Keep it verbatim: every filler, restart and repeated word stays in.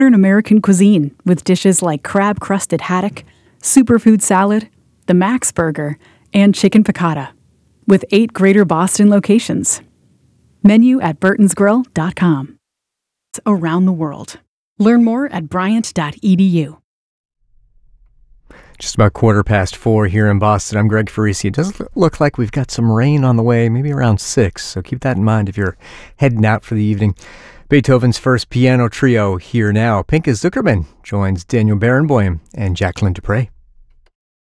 Modern American cuisine with dishes like crab-crusted haddock, superfood salad, the Max Burger, and chicken piccata, with eight Greater Boston locations. Menu at burtons grill dot com. Around the world. Learn more at bryant dot e d u. Just about quarter past four here in Boston. I'm Greg Farisi. It does look like we've got some rain on the way, maybe around six. So keep that in mind if you're heading out for the evening. Beethoven's first piano trio here now. Pinchas Zukerman joins Daniel Barenboim and Jacqueline Dupre.